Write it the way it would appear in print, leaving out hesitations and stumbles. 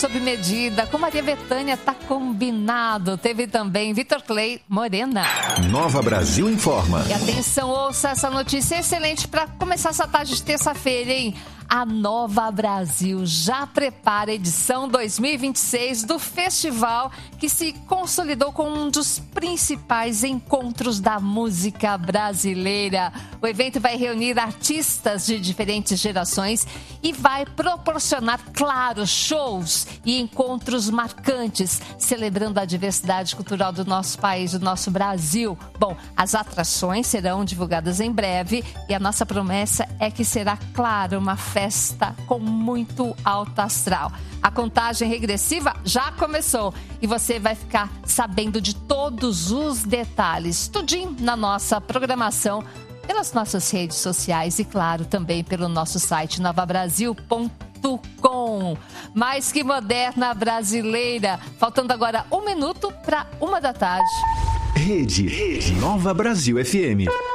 Sob medida, com Maria Bethânia, tá combinado. Teve também Vitor Clay, Morena. Nova Brasil informa. E atenção, ouça essa notícia excelente para começar essa tarde de terça-feira, hein? A Nova Brasil já prepara a edição 2026 do festival que se consolidou como um dos principais encontros da música brasileira. O evento vai reunir artistas de diferentes gerações e vai proporcionar, claro, shows e encontros marcantes, celebrando a diversidade cultural do nosso país, do nosso Brasil. Bom, as atrações serão divulgadas em breve e a nossa promessa é que será, claro, uma festa com muito alto astral. A contagem regressiva já começou e você vai ficar sabendo de todos os detalhes, tudinho na nossa programação, pelas nossas redes sociais e, claro, também pelo nosso site novabrasil.com. Mais que moderna brasileira. Faltando agora 1 minuto para 1 da tarde. Rede Nova Brasil FM.